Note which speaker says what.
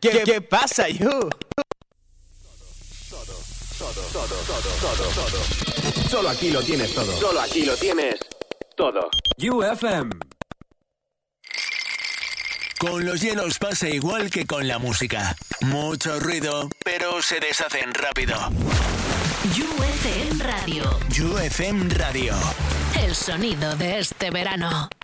Speaker 1: ¿Qué pasa, you? Todo. Solo aquí lo tienes todo. Solo aquí lo tienes todo.
Speaker 2: UFM.
Speaker 3: Con los hielos pasa igual que con la música. Mucho ruido, pero se deshacen rápido.
Speaker 4: UFM Radio.
Speaker 3: UFM Radio.
Speaker 4: El sonido de este verano.